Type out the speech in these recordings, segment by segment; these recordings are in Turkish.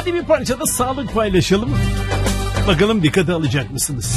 Hadi bir parça da sağlık paylaşalım. Bakalım dikkate alacak mısınız?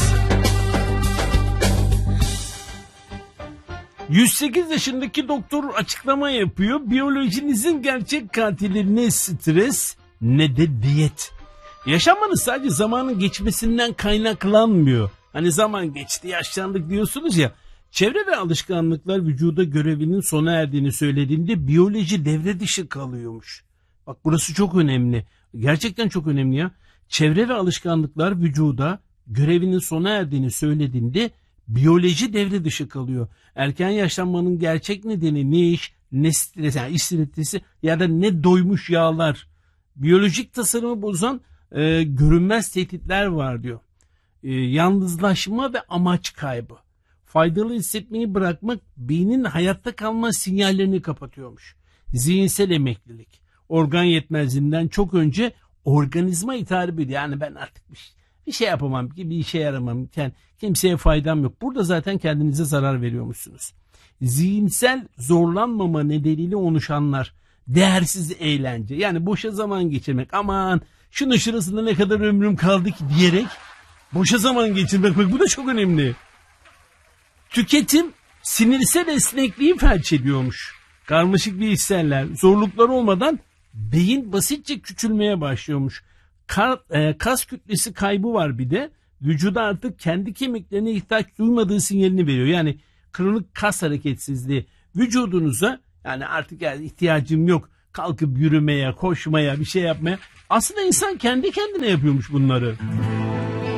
108 yaşındaki doktor açıklama yapıyor. Biyolojinizin gerçek katili ne stres ne de diyet. Yaşanmanız sadece zamanın geçmesinden kaynaklanmıyor. Hani zaman geçti, yaşlandık diyorsunuz ya. Çevre ve alışkanlıklar vücuda görevinin sona erdiğini söylediğinde biyoloji devre dışı kalıyormuş. Bak burası çok önemli. Gerçekten çok önemli ya. Çevre ve alışkanlıklar vücuda görevinin sona erdiğini söylediğinde biyoloji devre dışı kalıyor. Erken yaşlanmanın gerçek nedeni ne iş, ne stres, yani iş stresi ya da ne doymuş yağlar. Biyolojik tasarımı bozan görünmez tehditler var diyor. Yalnızlaşma ve amaç kaybı. Faydalı hissetmeyi bırakmak beynin hayatta kalma sinyallerini kapatıyormuş. Zihinsel emeklilik. Organ yetmezliğinden çok önce organizma hitap ediyor. Yani ben artık bir şey yapamam ki, bir işe yaramam. Yani kimseye faydam yok. Burada zaten kendinize zarar veriyormuşsunuz. Zihinsel zorlanmama nedeniyle oluşanlar. Değersiz eğlence. Yani boşa zaman geçirmek. Aman şunun şurasında ne kadar ömrüm kaldı ki diyerek boşa zaman geçirmek. Bak bu da çok önemli. Tüketim sinirsel esnekliği felç ediyormuş. Karmaşık bir hisseller, zorluklar olmadan beyin basitçe küçülmeye başlıyormuş. Kas kütlesi kaybı var bir de. Vücuda artık kendi kemiklerine ihtiyaç duymadığı sinyalini veriyor. Yani kronik kas hareketsizliği vücudunuza, yani artık ihtiyacım yok kalkıp yürümeye, koşmaya, bir şey yapmaya. Aslında insan kendi kendine yapıyormuş bunları.